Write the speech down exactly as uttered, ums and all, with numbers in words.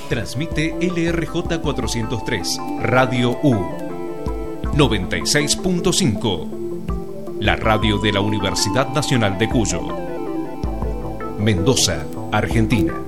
Transmite L R J cuatrocientos tres, Radio U, noventa y seis punto cinco, la radio de la Universidad Nacional de Cuyo. Mendoza, Argentina.